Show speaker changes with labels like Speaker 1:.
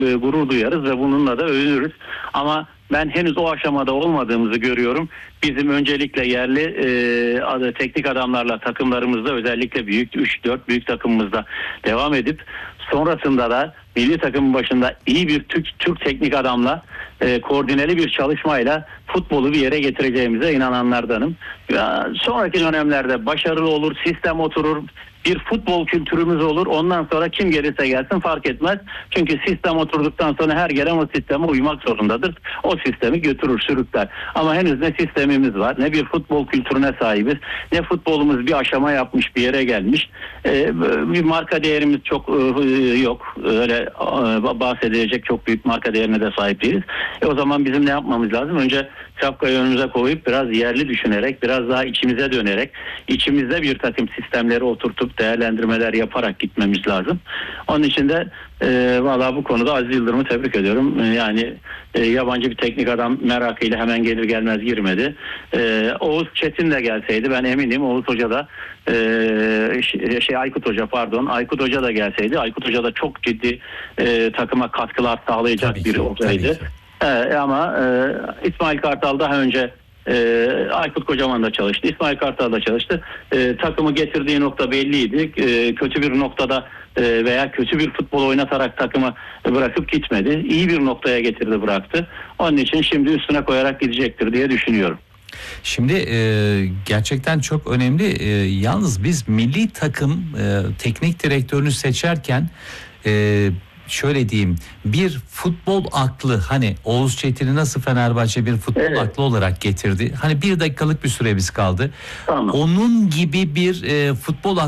Speaker 1: gurur duyarız ve bununla da övünürüz. Ama ben henüz o aşamada olmadığımızı görüyorum. Bizim öncelikle yerli teknik adamlarla takımlarımızda, özellikle büyük 3-4 büyük takımımızda devam edip sonrasında da milli takımın başında iyi bir Türk teknik adamla koordineli bir çalışmayla futbolu bir yere getireceğimize inananlardanım. Sonraki dönemlerde başarılı olur, sistem oturur, bir futbol kültürümüz olur. Ondan sonra kim gelirse gelsin fark etmez. Çünkü sistem oturduktan sonra her gelen o sisteme uymak zorundadır. O sistemi götürür, sürükler. Ama henüz ne sistemimiz var, ne bir futbol kültürüne sahibiz, ne futbolumuz bir aşama yapmış, bir yere gelmiş. Bir marka değerimiz çok yok. Öyle bahsedilecek çok büyük marka değerine de sahip değiliz. O zaman bizim ne yapmamız lazım? Önce şapkayı önümüze koyup biraz yerli düşünerek, biraz daha içimize dönerek, içimizde bir takım sistemleri oturtup değerlendirmeler yaparak gitmemiz lazım. Onun için de valla bu konuda Aziz Yıldırım'ı tebrik ediyorum. Yani yabancı bir teknik adam merakıyla hemen gelir gelmez girmedi. Oğuz Çetin de gelseydi ben eminim Oğuz Hoca da Aykut Hoca da gelseydi. Aykut Hoca da çok ciddi takıma katkılar sağlayacak bir hocaydı. Ama İsmail Kartal daha önce Aykut Kocaman da çalıştı. İsmail Kartal da çalıştı. Takımı getirdiği nokta belliydi. Kötü bir noktada veya kötü bir futbol oynatarak takımı bırakıp gitmedi. İyi bir noktaya getirdi, bıraktı. Onun için şimdi üstüne koyarak gidecektir diye düşünüyorum.
Speaker 2: Şimdi gerçekten çok önemli. Yalnız biz milli takım teknik direktörünü seçerken şöyle diyeyim, bir futbol aklı, hani Oğuz Çetin'i nasıl Fenerbahçe bir futbol aklı olarak getirdi. Hani 1 dakikalık bir süremiz kaldı.
Speaker 1: Tamam.
Speaker 2: Onun gibi bir futbol aklı